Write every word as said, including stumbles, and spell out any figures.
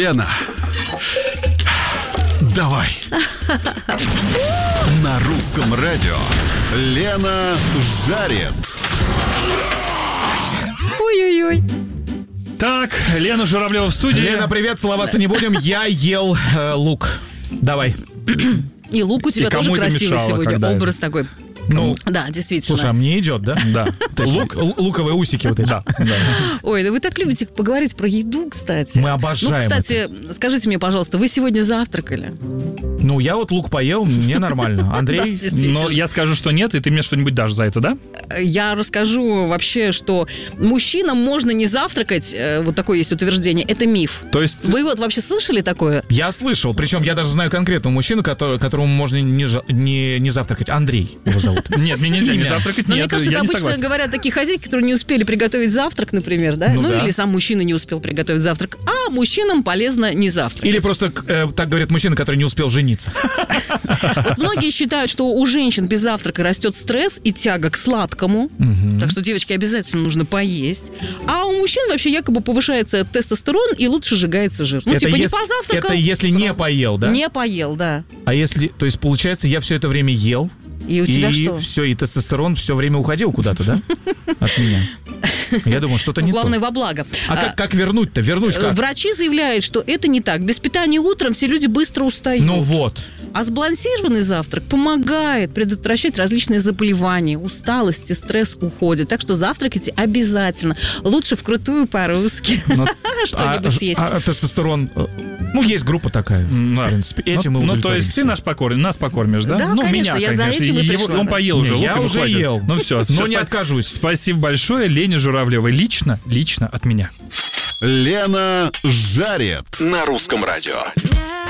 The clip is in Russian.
Лена, давай. На русском радио Лена жарит. Ой-ой-ой. Так, Лена Журавлева в студии. Лена, привет, целоваться не будем. Я ел э, лук. Давай. И лук у тебя И кому тоже это красивый мешало, сегодня. когда Образ такой. Ну, Да, действительно. слушай, а мне идет, да? Да. Лук, л- луковые усики вот эти. Да, да. Ой, да вы так любите поговорить про еду, кстати. Мы обожаем Ну, кстати, скажите мне, пожалуйста, вы сегодня завтракали? Ну, я вот лук поел, мне нормально. Андрей? Да, действительно. Но я скажу, что нет, и ты мне что-нибудь дашь за это, да? Я расскажу вообще, что мужчинам можно не завтракать, э, вот такое есть утверждение, это миф. То есть... Вы вот вообще слышали такое? Я слышал, причем я даже знаю конкретного мужчину, который, которому можно не, жа- не, не завтракать. Андрей его зовут. Нет, мне нельзя не Имя. завтракать, Но нет, мне кажется, я это не обычно согласен. говорят такие хозяйки, которые не успели приготовить завтрак, например, да? Ну Ну, да. или сам мужчина не успел приготовить завтрак. А мужчинам полезно не завтракать. Или просто э, так говорит мужчина, который не успел жениться. Вот многие считают, что у женщин без завтрака растет стресс и тяга к сладкому. Так что девочки обязательно нужно поесть. А у мужчин вообще якобы повышается тестостерон и лучше сжигается жир. Ну, Это типа не если- позавтракал. Это если не поел, да? Не поел, да. А если, то есть получается, я все это время ел, И у тебя и что? все, и тестостерон все время уходил куда-то, да? От меня. Я думаю, что-то Ну, не главное, то. во благо. А как, как вернуть-то? Вернуть Э, как? Врачи заявляют, что это не так. Без питания утром все люди быстро устают. Ну вот. А сбалансированный завтрак помогает предотвращать различные заболевания, усталость и стресс уходит. Так что завтракайте обязательно. Лучше вкрутую по-русски. Ну, Что-нибудь а, съесть. а тестостерон... э, Ну, есть группа такая, Да. в принципе. Этим мы ну, ну, то есть ты удовлетворимся. наш покорм, нас покормишь, да? Да, ну, конечно, меня, я за конечно. этим и Его- пришла, Он да. поел уже, Не, лук я ему уже хватит. ел. Ну все, Но не откажусь. Спасибо большое Лене Журавлевой. Лично, лично от меня. Лена жарит. На русском радио. Yeah.